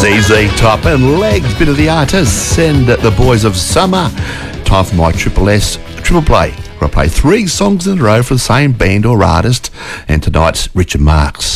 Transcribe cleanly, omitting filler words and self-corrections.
ZZ Top and Legs, bit of the artists, and the Boys of Summer. Time for my Triple Play, where I play 3 songs in a row for the same band or artist, and tonight's Richard Marx.